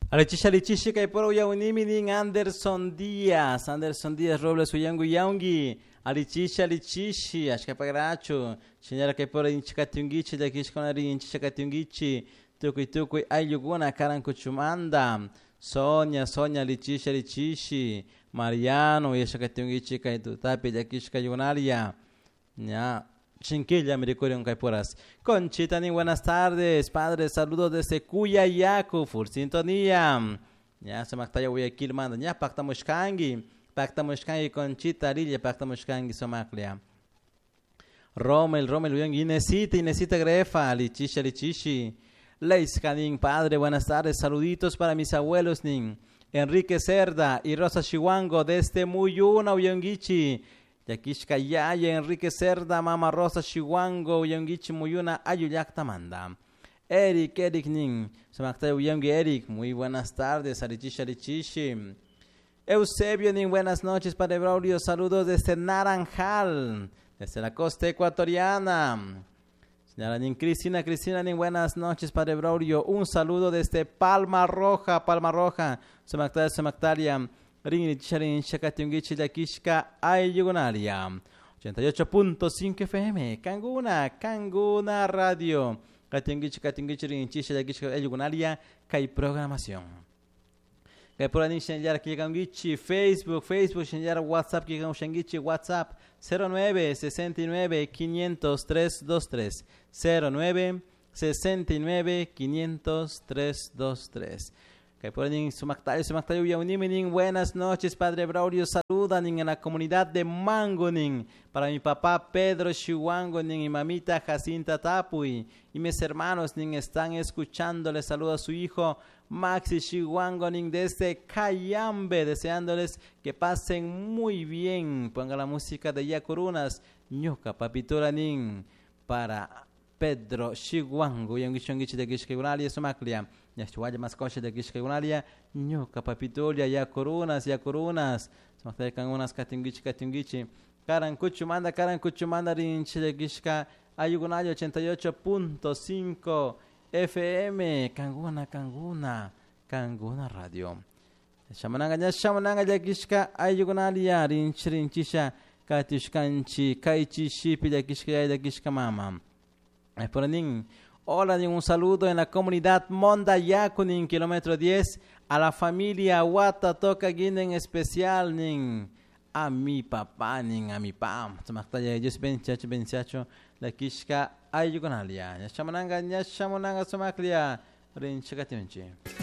Alichishi kay poro yaunimi Anderson Díaz Robles uyangu yaungi. Alichishi ashkapagaracho. Señora kay poro inchikatiungichi de kishkonari inchikatiungichi. Tukui ayuguna karankuchumanda. Sonia alichishi. Mariano yashakatiungichi kay tutapi de kishkayunaria. Ya. Chinquilla, Miricurion Caipuras. Conchita, ni buenas tardes, padre. Saludos desde Cuyayacu, full sintonía. Ya se mactaya Guayaquil manda. Ya pactamos cangi, Conchita, Lilia, pactamos cangi, somaclia. Romel, Inesita Grefa, Lichishi. Leis Canin, padre, buenas tardes. Saluditos para mis abuelos, nin. Enrique Cerda y Rosa Chihuango desde Muyuna, Uyongichi. Yakishka Yaya, Enrique Cerda, Mama Rosa Chihuango, Uyongichi Muyuna, Ayuyakta manda. Eric Nin, Samakta Uyongi Eric, muy buenas tardes, Arichishi. Eusebio Nin, buenas noches, Padre Braulio, saludos desde Naranjal, desde la costa ecuatoriana. Señora Nin, Cristina Nin, buenas noches, Padre Braulio, un saludo desde Palma Roja, Samaktaria. Ring Charin Shakatiungichi de Kishka Ayugunaria 88.5 FM Kanguna Radio Katiungichi Ring Chisha de Kishka Ayugunaria Kai programación Kai por anin Shenjar Kikangichi Facebook Shenjar WhatsApp Kikangichi WhatsApp 09 69 503 23 09 69 503 23. Que pueden Sumactayo Yaunimining, buenas noches, Padre Braulio, saludan en la comunidad de Mangoning, para mi papá Pedro Chihuangoning y mamita Jacinta Tapuy, y mis hermanos ning están escuchando, les saluda a su hijo Maxi Chihuangoning desde Cayambe, deseándoles que pasen muy bien, ponga la música de Yacurunas, Ñuca Papitura Ning, para Pedro Chihuango, Yangichongichi de Gishkegunalia, Sumaclia. Yachuaya más coche de Kishkegunalia, Ñuca Papitulia, Yacurunas, Smaktekan unas Katingichi, Karankuchumanda, Rinchi de Gishka, Ayugunalia 88.5 FM, Kanguna Radio. Shamananga de Gishka, Ayugunalia, Rinchisha, Katishkanchi, Kaichi Shipi de Gishka de Gishka Mama. Hola, un saludo en la comunidad Mondayacunin, kilómetro 10, a la familia Watatoca Guinea en especial, a mi papá, a mi pam. Samaktaja, Dios benchacho, la Kishka Ayugunalia. Yashamananga, Samaklia, Rinchakatunchi.